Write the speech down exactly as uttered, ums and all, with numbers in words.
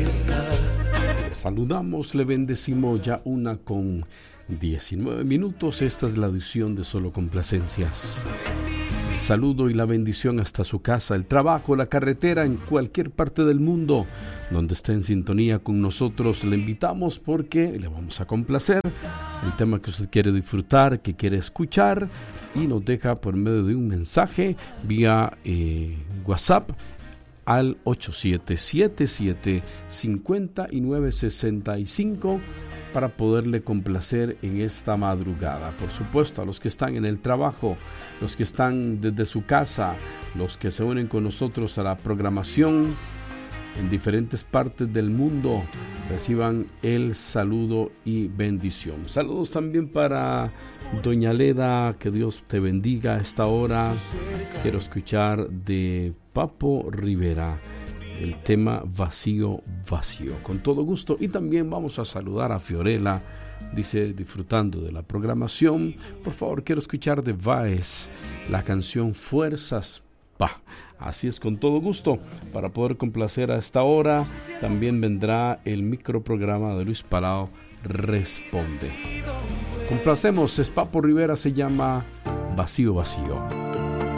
Le saludamos, le bendecimos, ya una con diecinueve minutos. Esta es la edición de Solo Complacencias. El saludo y la bendición hasta su casa, el trabajo, la carretera, en cualquier parte del mundo donde esté en sintonía con nosotros. Le invitamos porque le vamos a complacer el tema que usted quiere disfrutar, que quiere escuchar, y nos deja por medio de un mensaje vía eh, WhatsApp al ocho siete siete siete, cinco nueve seis cinco para poderle complacer en esta madrugada. Por supuesto, a los que están en el trabajo, los que están desde su casa, los que se unen con nosotros a la programación en diferentes partes del mundo, reciban el saludo y bendición. Saludos también para Doña Leda, que Dios te bendiga a esta hora. Quiero escuchar de Papo Rivera el tema Vacío, Vacío, con todo gusto. Y también vamos a saludar a Fiorella, dice, disfrutando de la programación. Por favor, quiero escuchar de Baez la canción Fuerzas Pa. Así es, con todo gusto, para poder complacer a esta hora. También vendrá el microprograma de Luis Parao, Responde. Complacemos, es Papo Rivera, se llama Vacío, Vacío.